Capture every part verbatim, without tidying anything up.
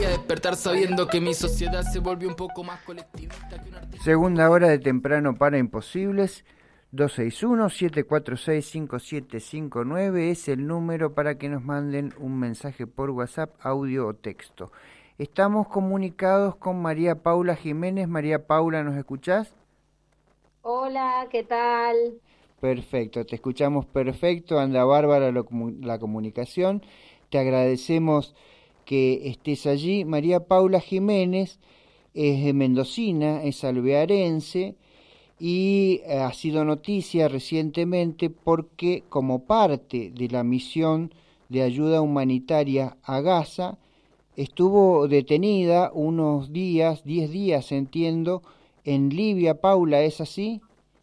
día, despertar sabiendo que mi sociedad se volvió un poco más colectivista que un artista. Segunda hora de Temprano para Imposibles. Dos seis uno, siete cuatro seis, cinco siete cinco nueve es el número para que nos manden un mensaje por WhatsApp, audio o texto. Estamos comunicados con María Paula Jiménez. María Paula, ¿nos escuchás? Hola, ¿qué tal? Perfecto, te escuchamos perfecto, anda bárbara lo, la comunicación. Te agradecemos que estés allí. María Paula Jiménez es de mendocina, es alvearense, y ha sido noticia recientemente porque como parte de la misión de ayuda humanitaria a Gaza, estuvo detenida unos días, diez días entiendo, en Libia. Paula, ¿es así?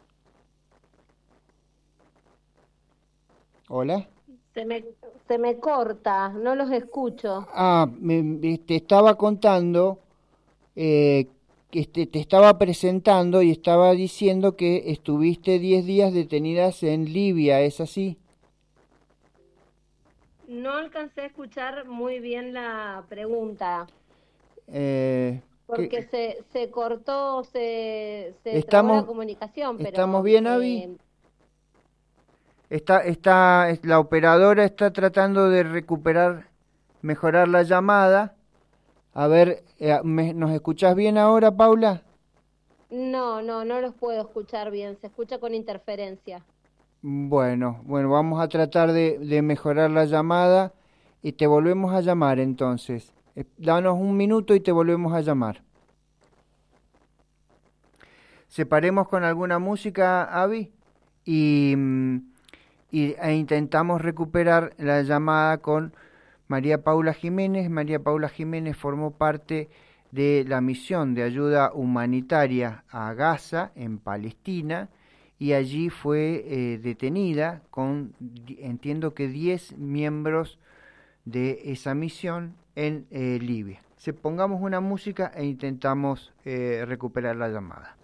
Hola. Se me, se me corta, no los escucho. Ah, me, te estaba contando eh, que te, te estaba presentando y estaba diciendo que estuviste diez días detenidas en Libia, ¿es así? No alcancé a escuchar muy bien la pregunta, Eh, porque ¿qué? se, se cortó, se, se trabó la ¿Estamos, comunicación, estamos pero bien, Avi? eh, Está, está, la operadora está tratando de recuperar, mejorar la llamada. A ver, eh, ¿me, ¿nos escuchás bien ahora, Paula? no, no, no los puedo escuchar bien, se escucha con interferencia. Bueno, bueno, vamos a tratar de, de mejorar la llamada y te volvemos a llamar entonces. Eh, Danos un minuto y te volvemos a llamar. Separemos con alguna música, Avi, y, mm, y e intentamos recuperar la llamada con María Paula Jiménez. María Paula Jiménez formó parte de la misión de ayuda humanitaria a Gaza, en Palestina, y allí fue eh, detenida con, entiendo que diez miembros de esa misión en eh, Libia. Se pongamos una música e intentamos eh, recuperar la llamada.